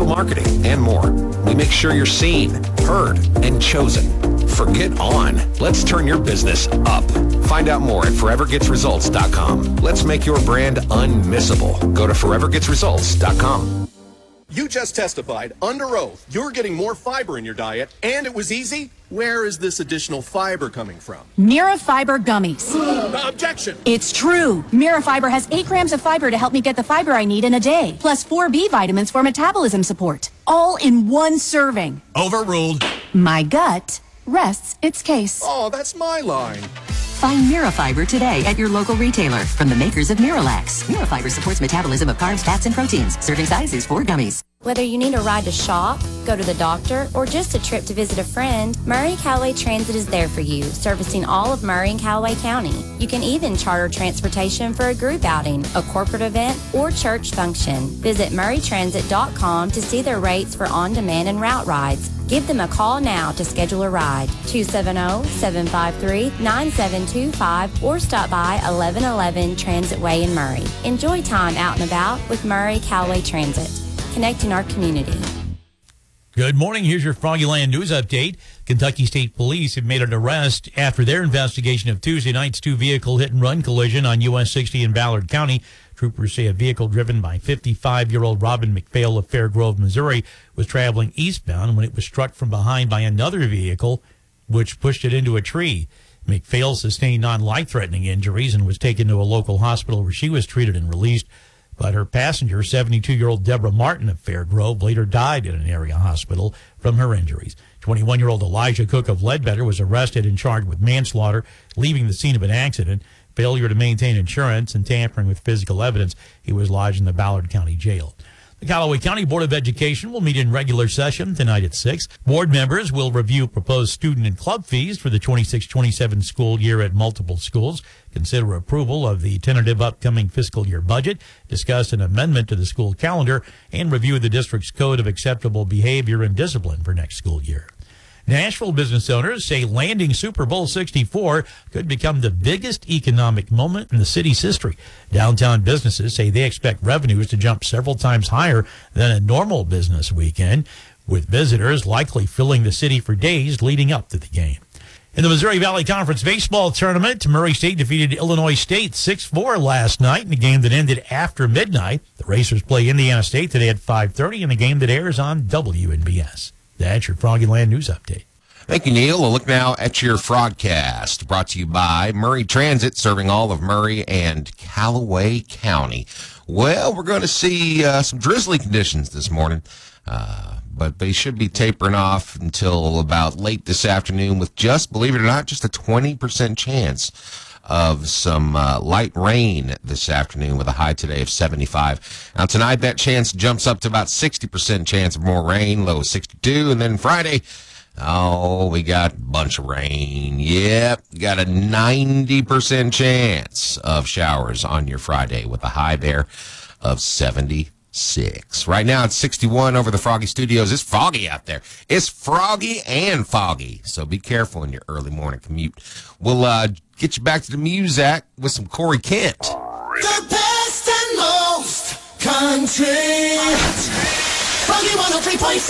digital marketing, and more. We make sure you're seen, heard, and chosen. Forget on. Let's turn your business up. Find out more at forevergetsresults.com. Let's make your brand unmissable. Go to forevergetsresults.com. You just testified under oath you're getting more fiber in your diet, and it was easy. Where is this additional fiber coming from? Mirafiber gummies. Objection! It's true. Mirafiber has 8 grams of fiber to help me get the fiber I need in a day, plus 4 B vitamins for metabolism support. All in one serving. Overruled. My gut rests its case. Oh, that's my line. Find Mirafiber today at your local retailer from the makers of Miralax. Mirafiber supports metabolism of carbs, fats, and proteins. Serving size is 4 gummies. Whether you need a ride to shop, go to the doctor, or just a trip to visit a friend, Murray Callaway Transit is there for you, servicing all of Murray and Callaway County. You can even charter transportation for a group outing, a corporate event, or church function. Visit murraytransit.com to see their rates for on-demand and route rides. Give them a call now to schedule a ride, 270-753-9725, or stop by 1111 Transit Way in Murray. Enjoy time out and about with Murray Callaway Transit, connecting our community. Good morning. Here's your Froggyland News Update. Kentucky State Police have made an arrest after their investigation of Tuesday night's 2-vehicle hit-and-run collision on US 60 in Ballard County. Troopers say a vehicle driven by 55-year-old Robin McPhail of Fair Grove, Missouri, was traveling eastbound when it was struck from behind by another vehicle, which pushed it into a tree. McPhail sustained non-life-threatening injuries and was taken to a local hospital where she was treated and released. But her passenger, 72-year-old Deborah Martin of Fair Grove, later died in an area hospital from her injuries. 21-year-old Elijah Cook of Ledbetter was arrested and charged with manslaughter, leaving the scene of an accident, failure to maintain insurance, and tampering with physical evidence. He was lodged in the Ballard County Jail. The Callaway County Board of Education will meet in regular session tonight at 6. Board members will review proposed student and club fees for the 26-27 school year at multiple schools, consider approval of the tentative upcoming fiscal year budget, discuss an amendment to the school calendar, and review the district's code of acceptable behavior and discipline for next school year. Nashville business owners say landing Super Bowl 64 could become the biggest economic moment in the city's history. Downtown businesses say they expect revenues to jump several times higher than a normal business weekend, with visitors likely filling the city for days leading up to the game. In the Missouri Valley Conference baseball tournament, Murray State defeated Illinois State 6-4 last night in a game that ended after midnight. The Racers play Indiana State today at 5:30 in a game that airs on WNBS. That's your Froggyland News Update. Thank you, Neil. We'll look now at your Frogcast, brought to you by Murray Transit, serving all of Murray and Callaway County. Well, we're going to see some drizzly conditions this morning, but they should be tapering off until about late this afternoon with just, believe it or not, just a 20% chance of some light rain this afternoon with a high today of 75. Now, tonight, that chance jumps up to about 60% chance of more rain, low of 62. And then Friday, we got a bunch of rain. Yep, got a 90% chance of showers on your Friday with a high there of 76. Right now, it's 61 over the Froggy Studios. It's foggy out there. It's froggy and foggy, so be careful in your early morning commute. We'll get you back to the Muzak with some Corey Kent. The best and most country. Froggy 103.5.